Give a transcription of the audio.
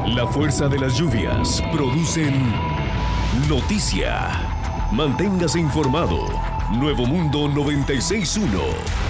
La fuerza de las lluvias producen noticia. Manténgase informado. Nuevo Mundo 96.1.